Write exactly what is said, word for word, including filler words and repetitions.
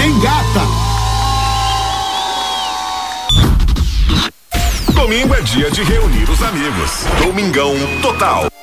Engata! Domingo é dia de reunir os amigos. Domingão total.